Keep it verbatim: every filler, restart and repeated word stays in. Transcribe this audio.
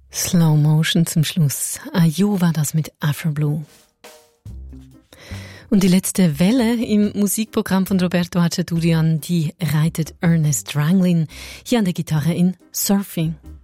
Slow Motion zum Schluss. Ayo war das mit Afro Blue. Und die letzte Welle im Musikprogramm von Roberto Hachaturian, die reitet Ernest Ranglin hier an der Gitarre in Surfing.